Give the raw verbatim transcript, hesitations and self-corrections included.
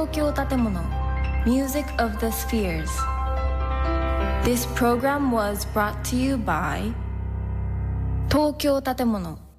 東京建物 Music of the Spheres. This program was brought to you by 東京建物